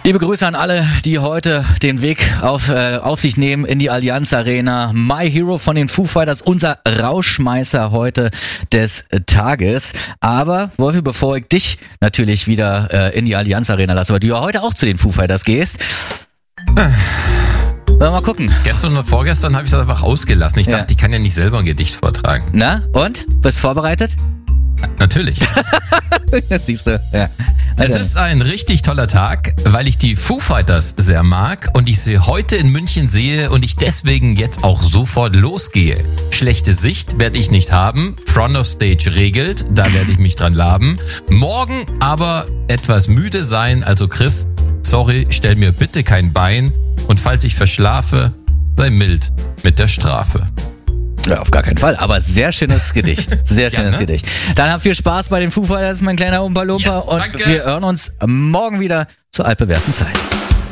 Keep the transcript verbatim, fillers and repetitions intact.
Liebe Grüße an alle, die heute den Weg auf, äh, auf sich nehmen in die Allianz Arena. My Hero von den Foo Fighters, unser Rauschmeißer heute des Tages. Aber Wolfi, bevor ich dich natürlich wieder äh, in die Allianz Arena lasse, weil du ja heute auch zu den Foo Fighters gehst, wollen wir mal gucken. Gestern oder vorgestern habe ich das einfach ausgelassen. Ich Ja. dachte, ich kann ja nicht selber ein Gedicht vortragen. Na, und? Bist vorbereitet? Natürlich. Das siehst du, ja. Es Also, ist ein richtig toller Tag, weil ich die Foo Fighters sehr mag und ich sie heute in München sehe und ich deswegen jetzt auch sofort losgehe. Schlechte Sicht werde ich nicht haben, Front of Stage regelt, da werde ich mich dran laben. Morgen aber etwas müde sein, also Chris, sorry, stell mir bitte kein Bein und falls ich verschlafe, sei mild mit der Strafe. ja, auf gar keinen Fall, aber sehr schönes Gedicht. Sehr schönes Ja, ne? Gedicht. Dann habt viel Spaß bei den Foo Fighters, mein kleiner Umpa Lumpa. Yes, und danke. wir hören uns morgen wieder zur altbewährten Zeit.